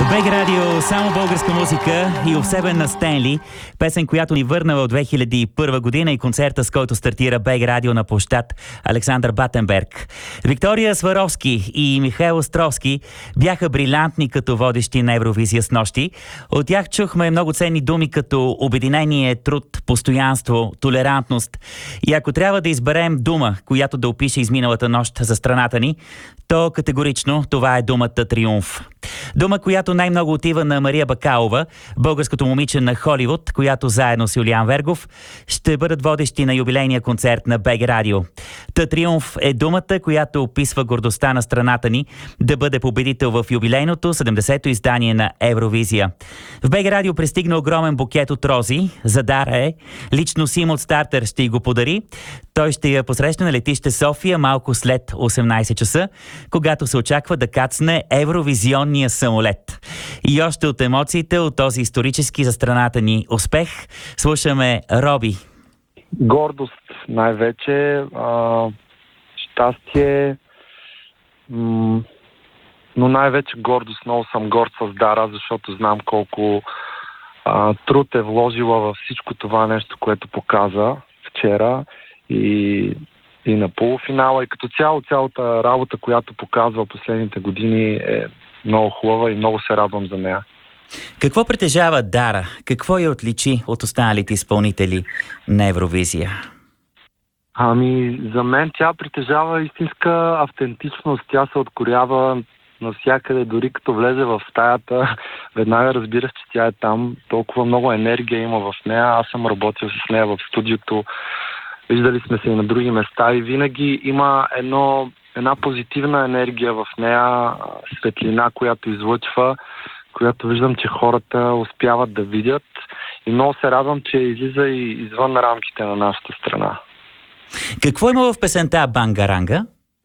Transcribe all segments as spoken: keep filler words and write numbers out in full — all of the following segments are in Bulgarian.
БГ Радио, само българска музика и обсебен на Стенли, песен, която ни върна в две хиляди и първа година и концерта, с който стартира БГ Радио на площад Александър Батенберг. Виктория Сваровски и Михаил Островски бяха брилянтни като водещи на Евровизия с нощи. От тях чухме много ценни думи като обединение, труд, постоянство, толерантност. И ако трябва да изберем дума, която да опише изминалата нощ за страната ни, то категорично това е думата триумф. Дума, която най-много отива на Мария Бакалова, българското момиче на Холивуд, която заедно с Юлиан Вергов ще бъдат водещи на юбилейния концерт на БГ Радио. Та триумф е думата, която описва гордостта на страната ни да бъде победител в юбилейното седемдесето издание на Евровизия. В БГ Радио пристигна огромен букет от рози. За Дара е. Лично Сим от Стартер ще й го подари. Той ще я посрещне на летище София малко след осемнайсет часа, когато се очаква да кацне евровизионния самолет. И още от емоциите от този исторически за страната ни успех слушаме Роби. Гордост най-вече, а, щастие, м- но най-вече гордост. Много съм горд с Дара, защото знам колко а, труд е вложила във всичко това нещо, което показа вчера и, и на полуфинала. И като цяло цялата работа, която показва последните години, е много хубава и много се радвам за нея. Какво притежава Дара? Какво я отличи от останалите изпълнители на Евровизия? Ами, за мен тя притежава истинска автентичност. Тя се откорява навсякъде, дори като влезе в стаята, веднага разбираш, че тя е там. Толкова много енергия има в нея. Аз съм работил с нея в студиото. Виждали сме се и на други места и винаги има едно, една позитивна енергия в нея, светлина, която излъчва, която виждам, че хората успяват да видят, и много се радвам, че излиза и извън рамките на нашата страна. Какво има в песента Бангаранга?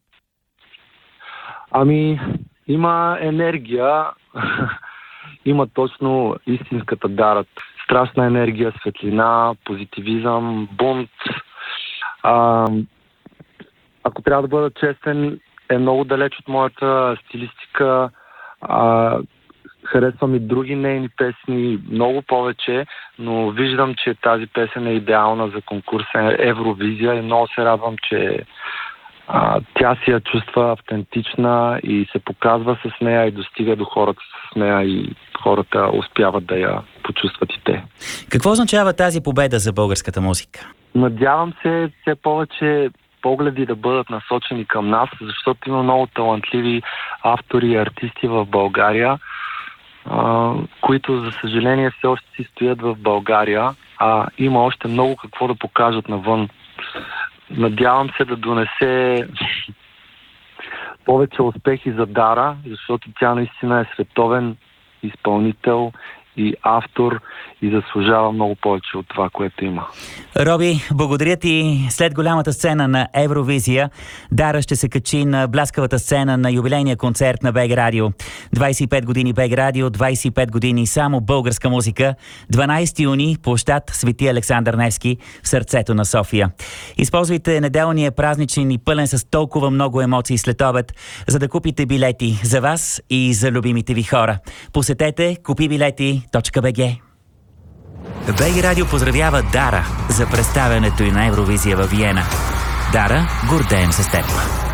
Ами, има енергия, има точно истинската Дара. Страшна енергия, светлина, позитивизъм, бунт. А, ако трябва да бъда честен, е много далеч от моята стилистика. А, харесвам и други нейни песни много повече, но виждам, че тази песен е идеална за конкурса Евровизия и много се радвам, че а, тя си я чувства автентична и се показва с нея и достига до хората с нея и хората успяват да я почувстват и те. Какво означава тази победа за българската музика? Надявам се все повече погледи да бъдат насочени към нас, защото има много талантливи автори и артисти в България, а, които, за съжаление, все още си стоят в България, а има още много какво да покажат навън. Надявам се да донесе повече успехи за Дара, защото тя наистина е световен изпълнител и автор и заслужава много повече от това, което има. Роби, благодаря ти. След голямата сцена на Евровизия, Дара ще се качи на бляскавата сцена на юбилейния концерт на БГ Радио. двайсет и пет години БГ Радио, двайсет и пет години само българска музика. дванайсети юни, площад Свети Александър Невски в сърцето на София. Използвайте неделния празничен и пълен с толкова много емоции след обед, за да купите билети за вас и за любимите ви хора. Посетете купи билети точка би джи. БГ Радио поздравява Дара за представянето и на Евровизия във Виена. Дара, гордеем се с теб.